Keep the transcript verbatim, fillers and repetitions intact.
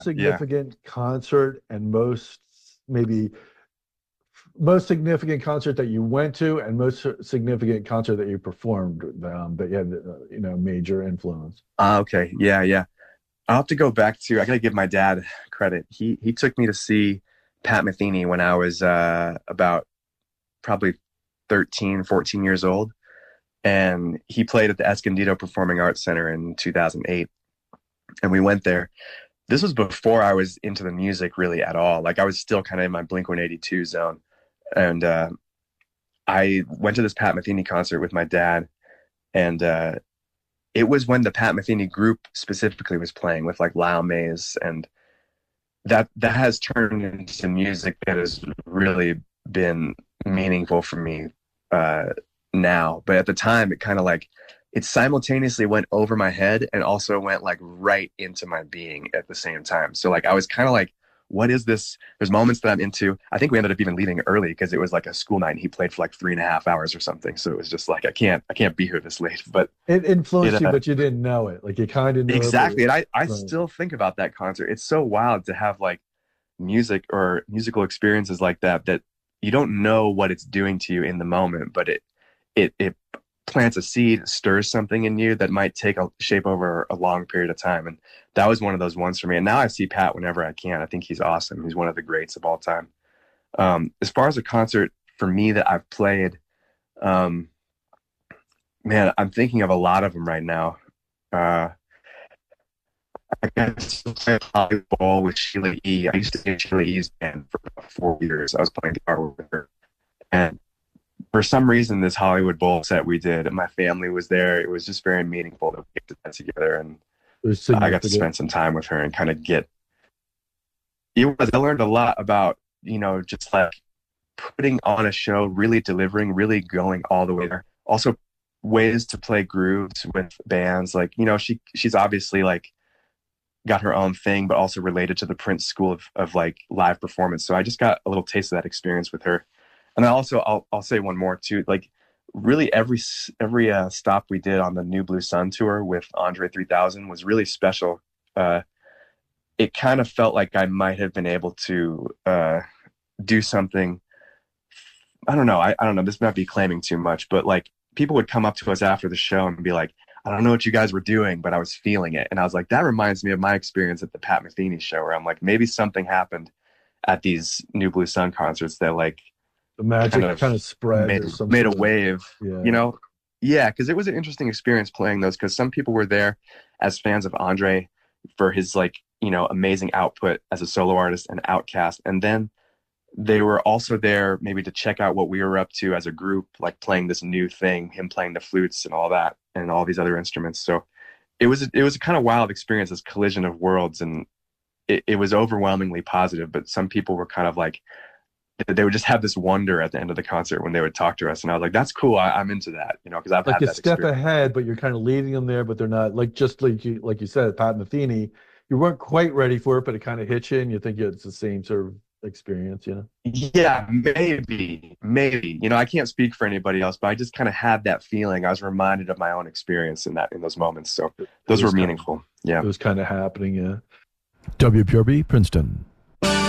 yeah. significant concert and most maybe most significant concert that you went to and most significant concert that you performed um, that you had uh, you know major influence? Uh, okay. Yeah, yeah. I'll have to go back to, I gotta give my dad credit. He he took me to see Pat Metheny when I was uh, about probably thirteen, fourteen years old. And he played at the Escondido Performing Arts Center in two thousand eight. And we went there. This was before I was into the music really at all. Like I was still kind of in my Blink one eighty-two zone. And uh, I went to this Pat Metheny concert with my dad. And uh, it was when the Pat Metheny group specifically was playing with like Lyle Mays. And that that has turned into music that has really been meaningful for me uh, now. But at the time, it kind of like, it simultaneously went over my head and also went like right into my being at the same time. So like I was kind of like, what is this? There's moments that I'm into. I think we ended up even leaving early because it was like a school night and he played for like three and a half hours or something. So it was just like, I can't, I can't be here this late. But It influenced it, you, uh, but you didn't know it. Like you kind of knew it, but exactly. And I, I right. still think about that concert. It's so wild to have like music or musical experiences like that, that you don't know what it's doing to you in the moment, but it, it, it plants a seed, stirs something in you that might take a shape over a long period of time. And that was one of those ones for me. And now I see Pat whenever I can. I think he's awesome. He's one of the greats of all time. Um, as far as a concert for me that I've played, um, man, I'm thinking of a lot of them right now. Uh, I got to play Hollywood Bowl with Sheila E. I used to be in Sheila E's band for about four years. I was playing guitar with her. And for some reason, this Hollywood Bowl set we did, and my family was there. It was just very meaningful that we get to that together. And It was I got to significant. spend some time with her and kind of get, it was, I learned a lot about, you know, just like putting on a show, really delivering, really going all the way there. Also ways to play grooves with bands. Like, you know, she, she's obviously like got her own thing, but also related to the Prince school of, of like live performance. So I just got a little taste of that experience with her. And then also I'll, I'll say one more too, like really every, every uh, stop we did on the New Blue Sun tour with Andre three thousand was really special. Uh, it kind of felt like I might have been able to uh, do something. I don't know. I, I don't know. This might be claiming too much, but like people would come up to us after the show and be like, I don't know what you guys were doing, but I was feeling it. And I was like, that reminds me of my experience at the Pat Metheny show, where I'm like, maybe something happened at these New Blue Sun concerts that like The kind magic of kind of spread made, or some made a sort of wave, yeah. you know? Yeah, because it was an interesting experience playing those, because some people were there as fans of Andre for his like, you know, amazing output as a solo artist and Outcast. And then they were also there maybe to check out what we were up to as a group, like playing this new thing, him playing the flutes and all that, and all these other instruments. So it was, it was a kind of wild experience, this collision of worlds. And it, it was overwhelmingly positive, but some people were kind of like, they would just have this wonder at the end of the concert when they would talk to us. And I was like, that's cool. I, I'm into that, you know, because I've Like had a that step experience. ahead, but you're kind of leading them there, but they're not like just like you like you said, Pat Metheny, you weren't quite ready for it, but it kind of hits you and you think it's the same sort of experience, you know? Yeah, maybe, maybe. You know, I can't speak for anybody else, but I just kind of had that feeling. I was reminded of my own experience in that in those moments. So It those were was kind of meaningful. Yeah. it was kind of happening, yeah. W P R B, Princeton.